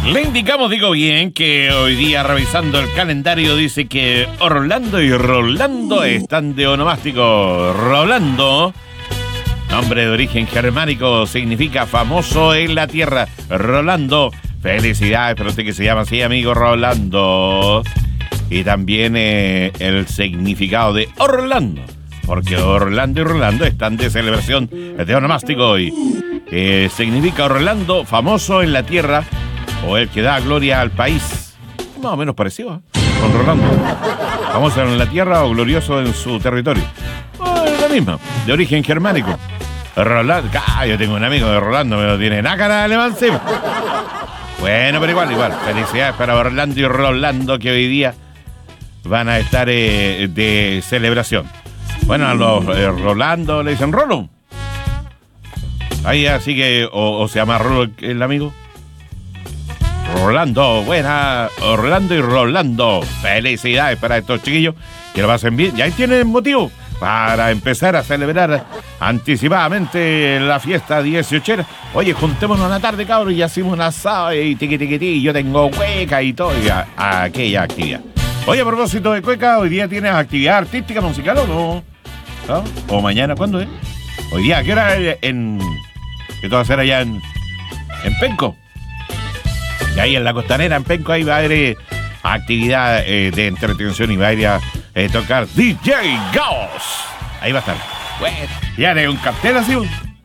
Le indicamos, digo bien, que hoy día revisando el calendario dice que Orlando y Rolando están de onomástico. Rolando, nombre de origen germánico, significa famoso en la tierra. Rolando, felicidades para usted que se llama así, amigo Rolando. Y también el significado de Orlando, porque Orlando y Rolando están de celebración de onomástico hoy. Significa Orlando, famoso en la tierra, o el que da gloria al país. Más o menos parecido, con Rolando. Famoso en la tierra o glorioso en su territorio. Es la misma, de origen germánico. Rolando, yo tengo un amigo de Rolando, me lo tiene nácara alemán, sí. Bueno, pero igual. Felicidades para Orlando y Rolando, que hoy día van a estar de celebración. Bueno, a los Rolando le dicen Rolo. Ahí así que, o se llama Rolo el amigo. Rolando, buena, Orlando y Rolando. Felicidades para estos chiquillos que lo pasen bien. Y ahí tienen motivo para empezar a celebrar anticipadamente la fiesta 18. Oye, juntémonos una tarde, cabros, y hacemos un asado y tiqui, yo tengo cueca y todo, y aquella actividad. Oye, a propósito de cueca, hoy día tienes actividad artística musical o no? ¿No? ¿O mañana? ¿Cuándo es? Hoy día, ¿a qué hora ¿qué te vas a hacer allá en Penco? Y ahí en la costanera, en Penco, ahí va a haber actividad de entretención y va a ir a tocar DJ Gauss. Ahí va a estar. Bueno, ya de un cartel así.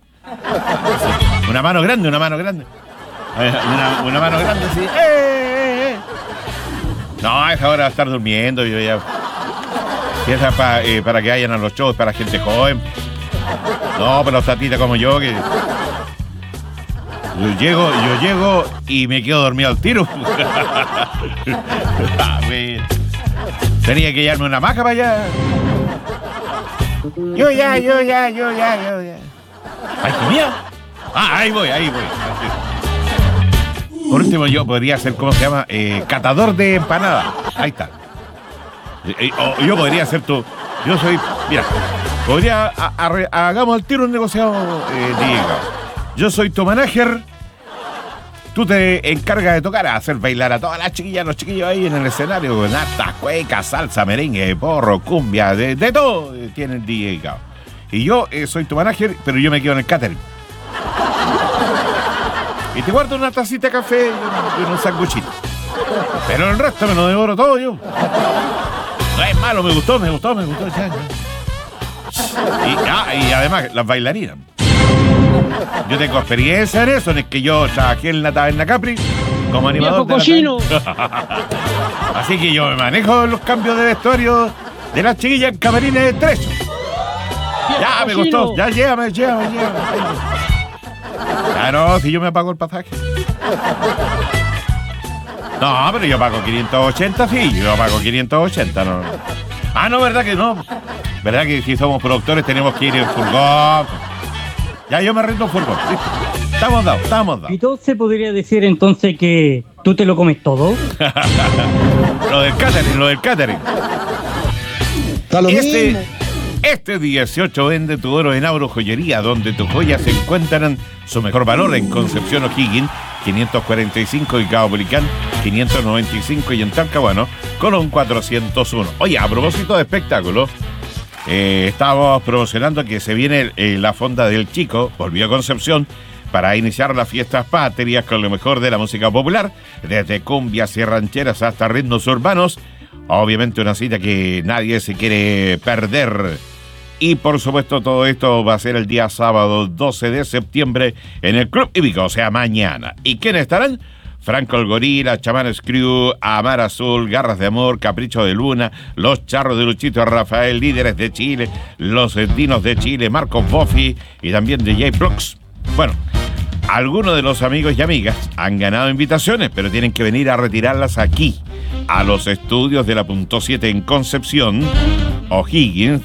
Una mano grande. Una mano grande así. No, a esa hora va a estar durmiendo. Y ya. Y esa para que vayan a los shows, para gente joven. No, para los tatitas como yo, que... Yo llego y me quedo dormido al tiro. Tenía que llevarme una maca para allá. Yo ya. ¿Hay comida? Ahí voy. Por último, yo podría ser, ¿cómo se llama? Catador de empanadas. Ahí está. O yo podría ser tú. Yo soy... Mira, hagamos al tiro un negociado, Diego. Yo soy tu manager. Tú te encargas de tocar, a hacer bailar a todas las chiquillas, los chiquillos ahí en el escenario, con hartas cuecas, salsa, merengue, porro, cumbia, de todo tiene el DJ Gao. Y yo soy tu manager, pero yo me quedo en el catering. Y te guardo una tacita de café y un sanguchito. Pero el resto me lo devoro todo yo. No es malo, me gustó. Ya. Y además, las bailarinas. Yo tengo experiencia en eso, es que yo trabajé en la taberna Capri como animador de cochino. Así que yo me manejo los cambios de vestuario de las chiquillas en camarines estrechos. Ya me gustó, ya llévame. Ya no, si yo me pago el pasaje. No, pero yo pago 580, sí, yo pago 580, no. Ah, no, ¿verdad que no? ¿Verdad que si somos productores tenemos que ir en furgón? Ya yo me rento furgón. Estamos dados. ¿Y todo se podría decir entonces que tú te lo comes todo? Lo del catering. Este 18 vende tu oro en Auro Joyería, donde tus joyas se encuentran su mejor valor en Concepción O'Higgins, 545 y Caupolicán, 595 y en Talcahuano, Colón 401. Oye, a propósito de espectáculos, estábamos promocionando que se viene la Fonda del Chico, volvió a Concepción, para iniciar las fiestas patrias con lo mejor de la música popular, desde cumbias y rancheras hasta ritmos urbanos. Obviamente una cita que nadie se quiere perder. Y por supuesto todo esto va a ser el día sábado 12 de septiembre en el Club Hípico, o sea, mañana. ¿Y quiénes estarán? Franco el Gorila, Chamanes Crew, Amar Azul, Garras de Amor, Capricho de Luna, Los Charros de Luchito Rafael, Líderes de Chile, Los Dinos de Chile, Marcos Boffi y también DJ Prox. Bueno, algunos de los amigos y amigas han ganado invitaciones, pero tienen que venir a retirarlas aquí, a los estudios de la Punto 7 en Concepción, O'Higgins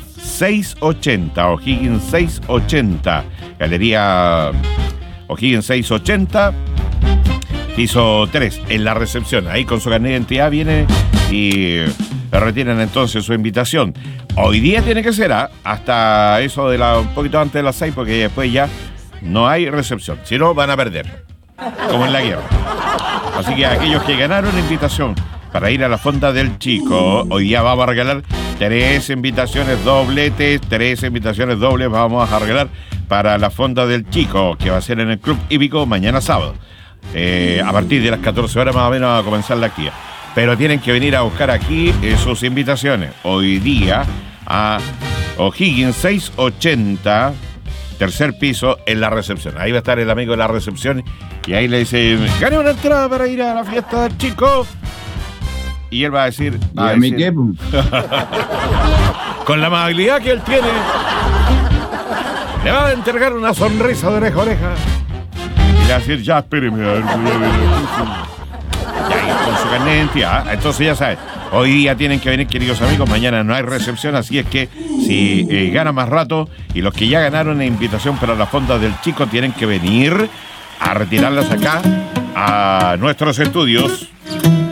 680, Galería O'Higgins 680, piso 3, en la recepción. Ahí con su carnet de identidad viene y retienen entonces su invitación. Hoy día tiene que ser hasta eso de un poquito antes de las 6, porque después ya no hay recepción, si no van a perder. como en la guerra. Así que aquellos que ganaron invitación para ir a la fonda del Chico, hoy día vamos a regalar 3 invitaciones dobletes, 3 invitaciones dobles vamos a regalar para la fonda del Chico, que va a ser en el Club Hípico mañana sábado. A partir de las 14 horas más o menos va a comenzar la actividad. Pero tienen que venir a buscar aquí sus invitaciones. Hoy día a O'Higgins 680, tercer piso, en la recepción. Ahí va a estar el amigo de la recepción y ahí le dice, gane una entrada para ir a la fiesta del Chico. Y él va a decir... ¿Y a mí qué? Con la amabilidad que él tiene, le va a entregar una sonrisa de oreja a oreja. Y le va a decir, ya, espéreme, a ver, voy a ver. Ya, con su carnet de identidad. Entonces ya sabes, hoy día tienen que venir, queridos amigos, mañana no hay recepción, así es que si gana más rato, y los que ya ganaron la invitación para la fonda del Chico tienen que venir a retirarlas acá a nuestros estudios.